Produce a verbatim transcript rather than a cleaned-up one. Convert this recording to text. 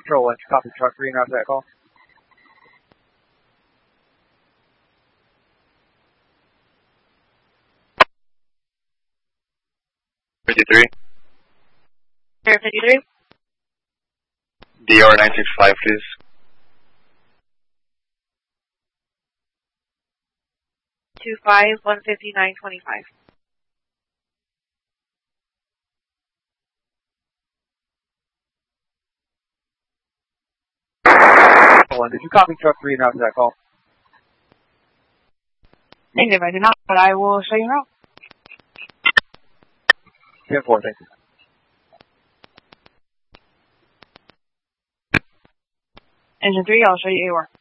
Control one, copy truck three, and after that call. fifty-three. Air fifty-three. D R nine six five, please. Two five one fifty nine twenty five. One, did you copy truck three, and after that call? Negative, I did not, but I will show you route. ten four, thank you. Engine three, I'll show you A W A R.